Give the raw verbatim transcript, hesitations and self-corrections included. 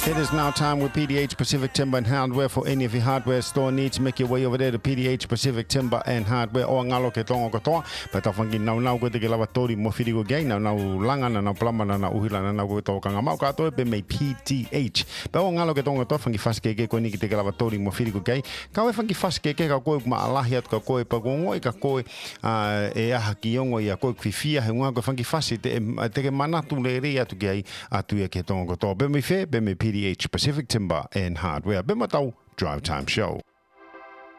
It is now time with P D H Pacific Timber and Hardware for any of your hardware store needs. Make your way over there to P D H Pacific Timber and Hardware. O ngalo ke tongo katoa. Pata whangi nau nau ko te ke lawa tori mo whiri ko gai. Nau nau langa na nau plama na nau uhila na nau ko tau kanga mau katoa pe mei P D H. Pa o ngalo ke tongo katoa whangi whaskeke ko ni ki te ke lawa tori mo whiri ko gai. Kau e whangi whaskeke ka koe ma alahi atu ka koe pa gongo i ka koe e aha ki ongo i a koe kwhiwhia he ngā koe whangi whasi te, te ke manatu le rea atu ki ai atu e ke tongo katoa. Pe mei whe, pe mei P D H Pacific Timber and Hardware. Be matau Drive Time Show.